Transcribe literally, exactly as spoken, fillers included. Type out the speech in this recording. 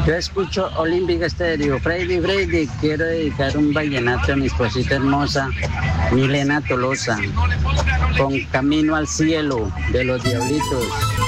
Yo escucho Olímpica Estéreo. Freddy, Freddy, quiero dedicar un vallenato a mi esposita hermosa, Milena Tolosa, con Camino al Cielo de los Diablitos.